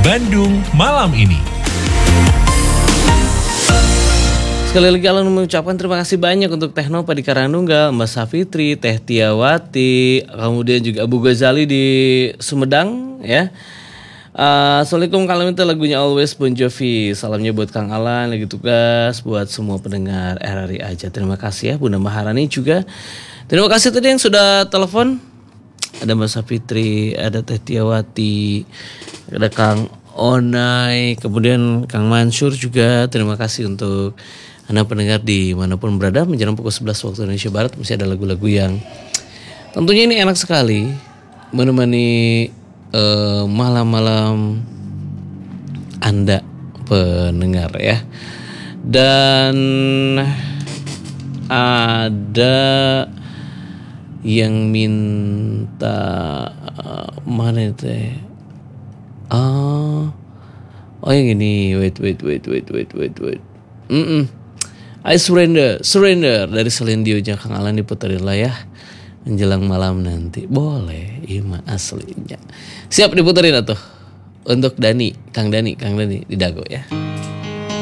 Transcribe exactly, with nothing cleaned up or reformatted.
Bandung malam ini. Sekali lagi Alan mengucapkan terima kasih banyak untuk Teh Nova di Karanunggal, Mbak Safitri, Teh Tiawati, kemudian juga Abu Ghazali di Sumedang ya. Uh, Assalamualaikum, kalau itu lagunya Always Bon Jovi. Salamnya buat Kang Alan lagi tugas, buat semua pendengar R R I aja. Terima kasih ya Bunda Maharani juga. Terima kasih tadi yang sudah telepon. Ada Mbak Safitri, ada Teh Tiawati, ada Kang Onai, kemudian Kang Mansur juga. Terima kasih untuk Anda pendengar di manapun berada. Menjelang pukul sebelas waktu Indonesia Barat masih ada lagu-lagu yang tentunya ini enak sekali menemani uh, malam-malam Anda pendengar ya. Dan ada yang minta uh, mana itu ya? Oh, oh yang ini. Wait, wait, wait, wait, wait, wait, wait. Mm-mm. I surrender, surrender dari Celine Dion-nya Kang Alan diputerin lah ya menjelang malam nanti. Boleh, ima aslinya. Siap diputerin atuh untuk Dani, Kang Dani, Kang Dani di Dago ya.